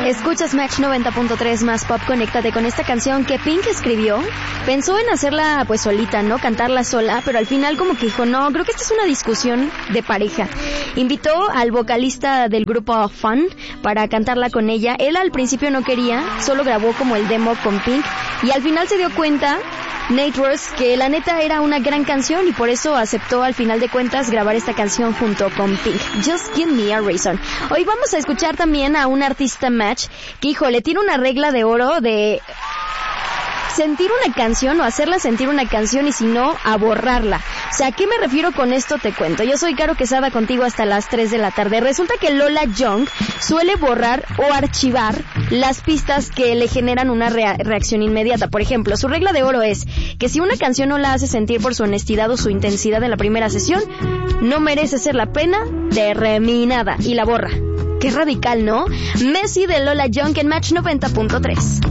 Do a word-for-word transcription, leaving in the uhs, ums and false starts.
Escuchas Match noventa punto tres más pop. Conéctate con esta canción que Pink escribió. Pensó en hacerla pues solita, ¿no? Cantarla sola, pero al final como que dijo, no, creo que esta es una discusión de pareja. Invitó al vocalista del grupo Fun para cantarla con ella. Él al principio no quería, solo grabó como el demo con Pink y al final se dio cuenta, Nate Ross, que la neta era una gran canción y por eso aceptó al final de cuentas grabar esta canción junto con Pink. Just Give Me a Reason. Hoy vamos a escuchar también a un artista Match que, híjole, tiene una regla de oro de sentir una canción o hacerla sentir una canción y si no, a borrarla. O sea, ¿a qué me refiero con esto? Te cuento. Yo soy Caro Quesada contigo hasta las tres de la tarde. Resulta que Lola Young suele borrar o archivar las pistas que le generan una rea- reacción inmediata. Por ejemplo, su regla de oro es que si una canción no la hace sentir por su honestidad o su intensidad en la primera sesión, no merece ser la pena terminada y la borra. Qué radical, ¿no? Messi de Lola Young en Match noventa punto tres.